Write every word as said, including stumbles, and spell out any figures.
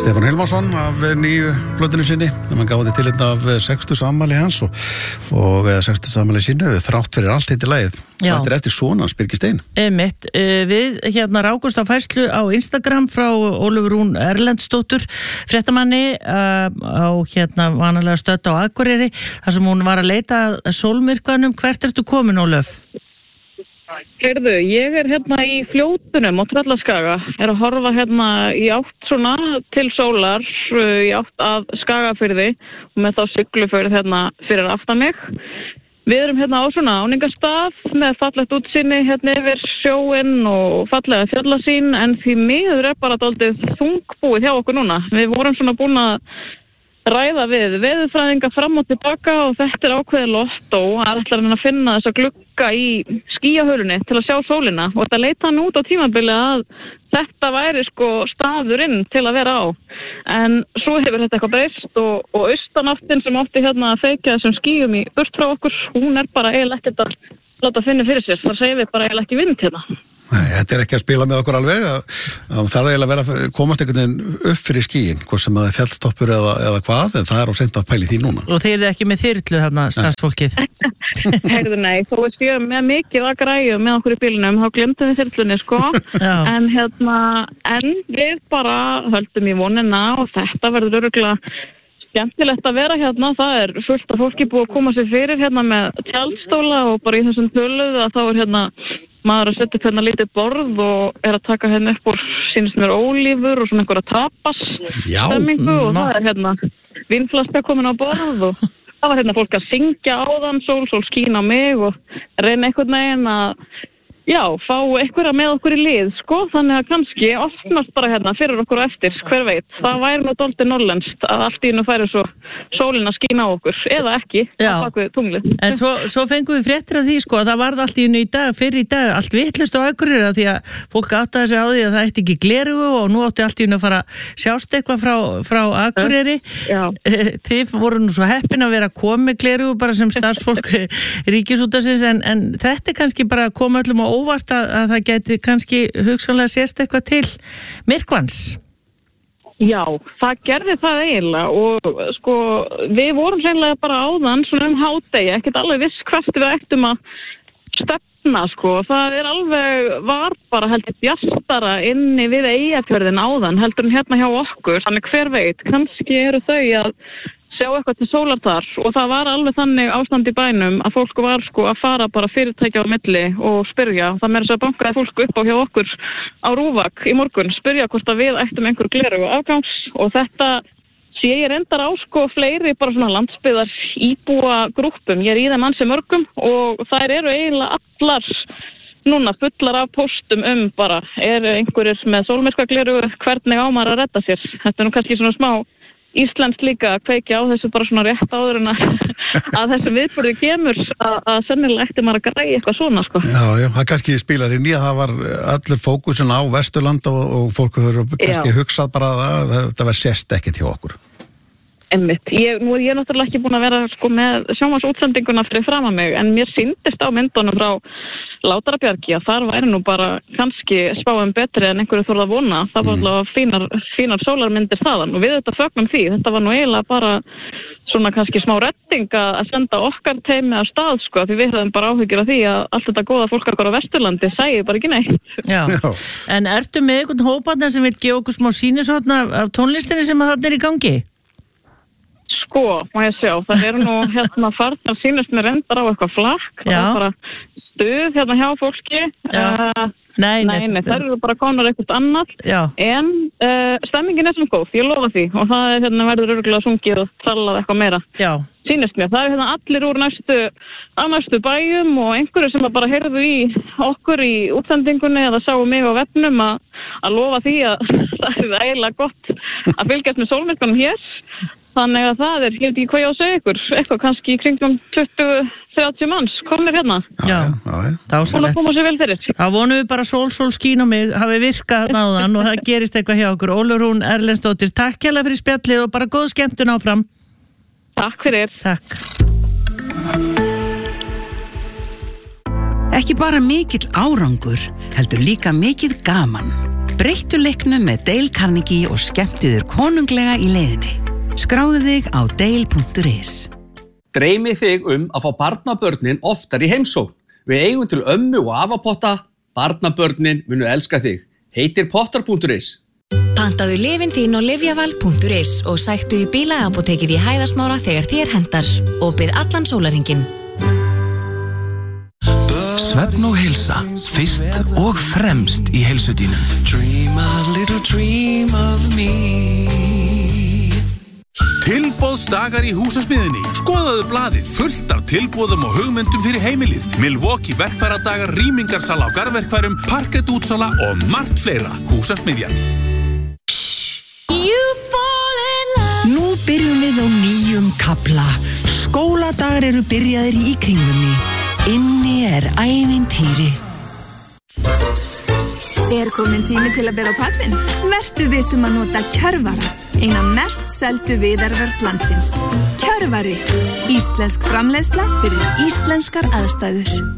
Stefán Hilmarsson af nýju plötunni sinni, þegar hann gaf þetta til þetta af sextugsafmæli afmæli hans og, og sextugsafmæli afmæli sínu, þrátt fyrir allt þetta lagið. Þetta er eftir sonans Birgir Stein. Einmitt, við hérna rákumst á færslu á Instagram frá Ólöfu Rún Erlendsdóttur, fréttamanni á hérna vanalega stödd á Akureyri, þar sem hún var að leita að sólmyrkvanum. Hvert ertu komin, Ólöf? Heyrðu, ég er hérna í Fljótunum á Tröllaskaga, er að horfa hérna í átt svona til sólar, í átt að Skagafirði og með þá sigluförð hérna fyrir aftan mig. Við erum hérna á svona áningastað með fallegt útsýni hérna yfir sjóinn og fallega fjallasýn, en því miður er bara dálítið þungbúið hjá okkur núna. Við vorum svona búin að ræða við veðurfræðinga fram og tilbaka og þetta er ákveðið lottó að ætla hann að finna þessa glugga í skýjahölunni til að sjá sólina og þetta leita hann út á tímabili að þetta væri sko staðurinn til að vera á. En svo hefur þetta eitthvað breyst og, og austanáttin sem átti hérna að feikja þessum skýjum í burt frá okkur, hún er bara eiginlega ekkert að láta finna fyrir sér, þar segir við bara eiginlega ekki vind hérna. Nei, þetta er ekki að spila með okkur alveg, það er eiginlega að vera, komast einhvern veginn upp fyrir skýin, hvort sem það er fjallstoppur eða, eða hvað, en það er á seint að pæli því núna. Og þeir eru ekki með þyrlu þarna, starfsfólkið? Heyrðu, nei, þó við séum með mikið að græju með okkur í bílunum, þá glemtum við þyrlunni, sko, en hérna, en við bara höldum í vonina og þetta verður örugglega skemmtilegt að vera hérna, það er fullt af fólki búið að koma sér fyrir hérna með tjaldstóla og bara í þessum töluðu að þá er hérna maður að setja upp hérna lítið borð og er að taka hérna upp og sýnist mér ólífur og svona einhverja tapas stemmingu og það er hérna vínflaska komin á borð og það var hérna fólk að syngja áðan, sól, sól skín á mig og reyna einhvern veginn að já, fá einhverja með okkur í lið, sko, þannig að kannski opnast bara hérna fyrir okkur og eftir, hver veit. Það væri nú dálítið norrlenskt að allt í einu færi svo sólina skína á okkur, eða ekki, á bakvið tunglið. En svo, svo fengum við fréttir af því, sko, að það varð allt í einu í dag, fyrir í dag, allt vitlaust á Akureyri, því að fólk áttaði sig á því að það ætti ekki glerugu og nú átti allt í einu að fara sjást eitthvað frá, frá Akureyri. Já. Þið voru nú svo heppin að vera komið glerugu bara sem starfsfólk Ríkisútvarpsins, en, en þetta er kannski bara að koma öllum á óvart að, að það geti kannski hugsanlega sést eitthvað til myrkvans. Já, það gerði það eiginlega og sko við vorum seinlega bara áðan svona um hádegi, ekkert alveg viss hvert við ættum að stefna sko, það er alveg var bara heldur bjastara inni við Eyjafjörðin áðan heldur en hérna hjá okkur, þannig hver veit, kannski eru þau að sjá eitthvað til sólar þar og það var alveg þannig ástand í bænum að fólk var sko að fara bara fyrirtækja á milli og spyrja, það meira svo að bankaði fólk upp á hjá okkur á Rúvak í morgun, spyrja hvort að við ættum einhver glerugu afgangs og þetta sé ég reyndar á sko fleiri bara svona landsbyggðar íbúa grúppum, ég er í þeim ansi mörgum og þær eru eiginlega allar núna fullar af póstum um bara, er einhverjir með sólmyrkvaglerugu, hvernig á maður að redda sér, þetta er nú kannski svona smá Íslands líka að kveikja á þessu bara svona rétt áður en að, að þessu viðburði kemur að, að sennilega eftir maður að græja eitthvað svona sko. Já, já, það kannski spilar inn í að það var allur fókusin á Vesturland og, og fólk hefur kannski já. Hugsað bara að þetta var sérst ekkert hjá okkur. Einmitt, ég, nú er ég náttúrulega ekki búin að vera sko með sjónvarpsútsendinguna fyrir fram að mig en mér sýndist á myndunum frá Látrabjargi að þar væri nú bara kannski spáum betri en einhverju þorða að vona, það var alveg mm. fínar, fínar sólarmyndir þaðan og við þetta fögnum því, þetta var nú eiginlega bara svona kannski smá redding að senda okkar teimi af stað sko, því við höfum bara áhyggjur af því að allt þetta góða fólk okkar á Vesturlandi sæði bara ekki neitt. Já, Já. En ertu með einhvern hóparna sem vil gefa okkur smá sýnishorn af, af tónlistinni sem að það er í gangi? Sko, má ég sjá, það eru nú hérna farnar sýnist mér reyndar á eitthvað flakk, það er bara stuð hérna hjá fólki, uh, nei, nei, nei, það eru bara konar eitthvað annað, Já. En uh, stemmingin er sem góð, ég lofa því og það er hérna verður örgulega sungið og trallað eitthvað meira, Já. Sýnist mér, það er hérna allir úr næstu, af næstu bæjum og einhverju sem bara heyrðu í okkur í útsendingunni eða sáu mig á vefnum að, að lofa því að það er eiginlega gott að fylgjast með sólmyrkvanum hér. Þannig að það er, ég veit ekki hvað ég á að segja ykkur, eitthvað kannski í kringum tuttugu til þrjátíu manns, komir hérna. Já, þá er það koma sér vel fyrir. Þá vonum við bara sól, sól skín á mig, hafi virkað náðan og það gerist eitthvað hjá okkur. Ólöf Rún Erlendsdóttir, takk hérlega fyrir spjallið og bara góð skemmtun áfram. Takk fyrir. Takk. Ekki bara mikill árangur, heldur líka mikið gaman. Breyttu leiknum með Dale Carnegie og skemmtu þér konunglega í leiðinni. Skráðu þig á dale punktur is. Dreymið þig um að fá barnabörnin oftar í heimsókn. Við eigum til ömmu og afapotta. Barnabörnin munu elska þig. Heitir pottar punktur is. Pantaðu lyfin þín á lyfjaval punktur is og sæktu í bílaapótekið í Hæðasmára þegar þér hentar. Opið allan sólarhringinn. Svefn og heilsa, fyrst og fremst í heilsudínum. Dream a little dream of me. Tilboðsdagar í húsasmiðjunni. Skoðaðu blaðið, fullt af tilboðum og hugmyndum fyrir heimilið. Milwaukee verkfæradagar, rýmingarsala á garðverkfærum, parkettútsala og margt fleira. Húsasmiðjan. Nú byrjum við á nýjum kafla. Skóladagar eru byrjaðir í kringlunni. Inni er ævintýri. Er komin tími til að bera á pallinn? Vertu vissum að nota Kjörvara, eina mest seldu viðarvörn landsins. Kjörvari, íslensk framleiðsla fyrir íslenskar aðstæður.